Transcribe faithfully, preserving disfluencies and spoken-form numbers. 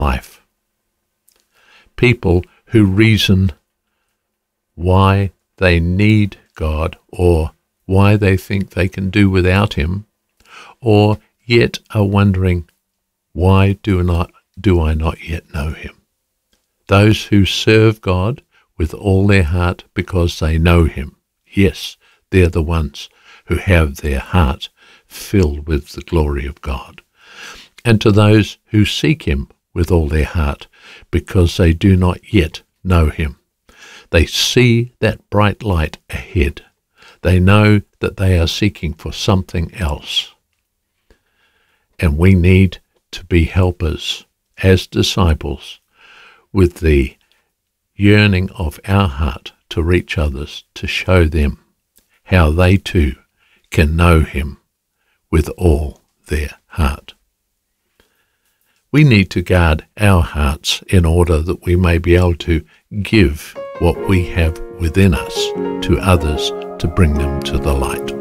life. People who reason why they need God, or why they think they can do without him, or yet are wondering, why do not do I not yet know him? Those who serve God with all their heart because they know him, yes, they're the ones who have their heart filled with the glory of God. And to those who seek him with all their heart because they do not yet know him, they see that bright light ahead. They know that they are seeking for something else. And we need to be helpers as disciples with the yearning of our heart to reach others, to show them how they too can know him with all their heart. We need to guard our hearts in order that we may be able to give what we have within us to others to bring them to the light.